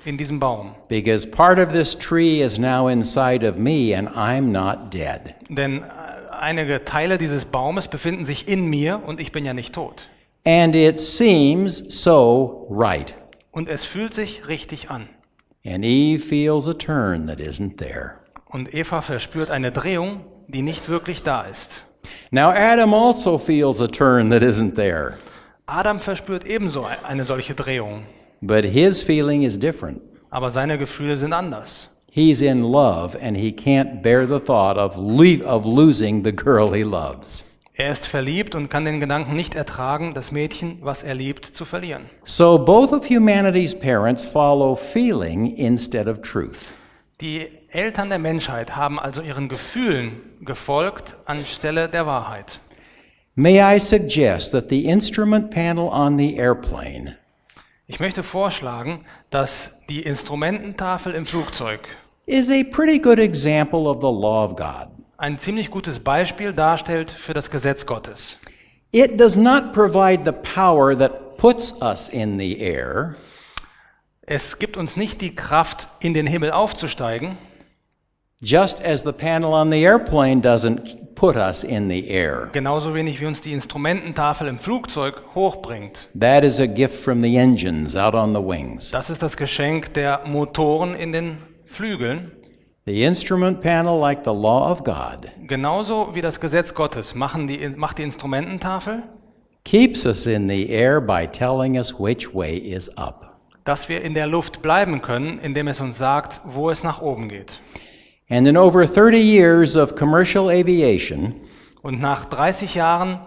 in diesem Baum. Because part of this tree is now inside of me and I'm not dead. Denn einige Teile dieses Baumes befinden sich in mir und ich bin ja nicht tot. And it seems so right. Und es fühlt sich richtig an. And Eve feels a turn that isn't there. Und Eva verspürt eine Drehung, die nicht wirklich da ist. Now Adam also feels a turn that isn't there. Adam verspürt ebenso eine solche Drehung. But his feeling is different. Aber seine Gefühle sind anders. He's in love and he can't bear the thought of losing the girl he loves. Er ist verliebt und kann den Gedanken nicht ertragen, das Mädchen, was er liebt, zu verlieren. So both of humanity's parents follow feeling instead of truth. Die Eltern der Menschheit haben also ihren Gefühlen gefolgt anstelle der Wahrheit. May I suggest that the instrument panel on the airplane Ich möchte vorschlagen, dass die Instrumententafel im Flugzeug is a pretty good example of the law of God. ein ziemlich gutes Beispiel darstellt für das Gesetz Gottes. It does not provide the power that puts us in the air. Es gibt uns nicht die Kraft, in den Himmel aufzusteigen, Just as the panel on the airplane doesn't put us in the air. genauso wenig wie uns die Instrumententafel im Flugzeug hochbringt. That is a gift from the engines out on the wings. Das ist das Geschenk der Motoren in den Flügeln. The instrument panel, like the law of God, Genauso wie das Gesetz Gottes macht die Instrumententafel, keeps us in the air by telling us which way is up. dass wir in der Luft bleiben können, indem es uns sagt, wo es nach oben geht. And in over 30 years of commercial aviation, Und nach 30 Jahren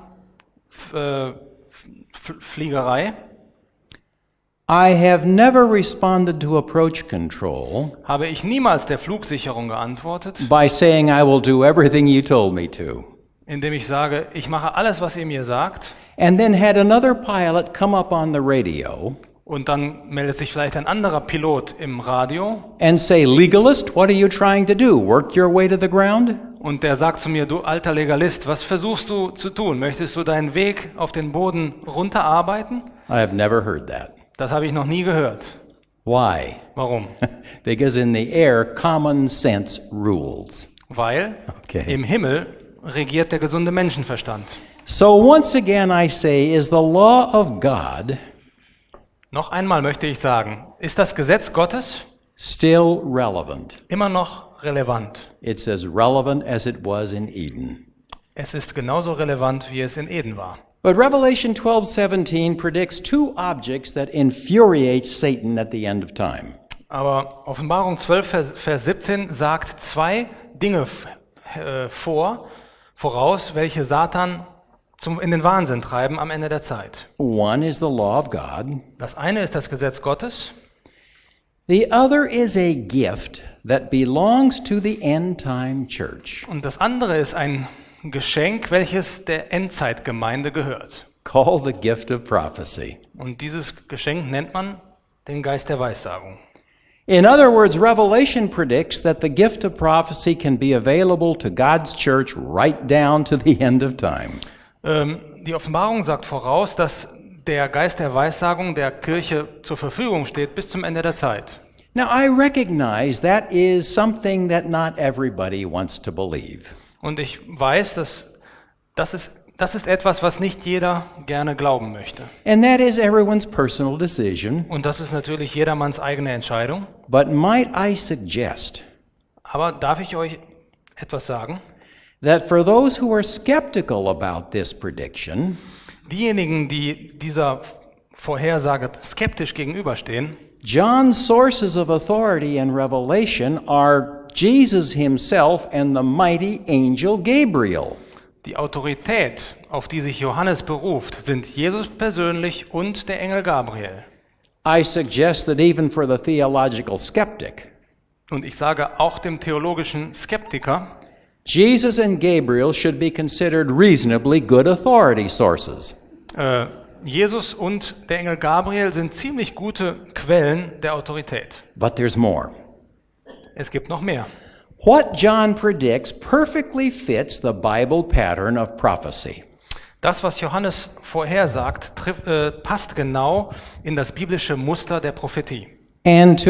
Fliegerei I have never responded to approach control habe ich niemals der Flugsicherung geantwortet, by saying I will do everything you told me to. indem ich sage, ich mache alles, was ihr mir sagt, And then had another pilot come up on the radio und dann meldet sich vielleicht ein anderer Pilot im Radio and say, "Legalist, what are you trying to do? Work your way to the ground?" und der sagt zu mir, du alter Legalist, was versuchst du zu tun? Möchtest du deinen Weg auf den Boden runterarbeiten? I have never heard that. Das habe ich noch nie gehört. Why? Warum? Because in the air, common sense rules. Weil Okay. im Himmel regiert der gesunde Menschenverstand. So once again I say, is the law of God Noch einmal möchte ich sagen, ist das Gesetz Gottes still relevant? immer noch relevant? It's as relevant as it was in Eden. Es ist genauso relevant, wie es in Eden war. But Revelation 12:17 predicts two objects that infuriate Satan at the end of time. Aber Offenbarung 12, Vers 17 sagt zwei Dinge voraus, welche Satan in den Wahnsinn treiben am Ende der Zeit. One is the law of God. Das eine ist das Gesetz Gottes. The other is a gift that belongs to the end-time church, Und das andere ist ein Geschenk, welches der Endzeitgemeinde gehört. called the gift of prophecy. Und dieses Geschenk nennt man den Geist der Weissagung. In other words, Revelation predicts that the gift of prophecy can be available to God's church right down to the end of time. Die Offenbarung sagt voraus, dass der Geist der Weissagung der Kirche zur Verfügung steht bis zum Ende der Zeit. Now, I recognize that is something that not everybody wants to believe. Und ich weiß, dass das ist etwas, was nicht jeder gerne glauben möchte. And that is everyone's personal decision. Und das ist natürlich jedermanns eigene Entscheidung. But might I suggest Aber darf ich euch etwas sagen? that for those who are skeptical about this prediction, Diejenigen, die dieser Vorhersage skeptisch gegenüberstehen, John's sources of authority in Revelation are Jesus himself and the mighty angel Gabriel. die Autorität, auf die sich Johannes beruft, sind Jesus persönlich und der Engel Gabriel. I suggest that even for the theological skeptic, Und ich sage auch dem theologischen Skeptiker, Jesus and Gabriel should be considered reasonably good authority sources. Jesus und der Engel Gabriel sind ziemlich gute Quellen der Autorität. But there's more. Es gibt noch mehr. What John predicts perfectly fits the Bible pattern of prophecy. Das, was Johannes vorhersagt, passt genau in das biblische Muster der Prophetie. And to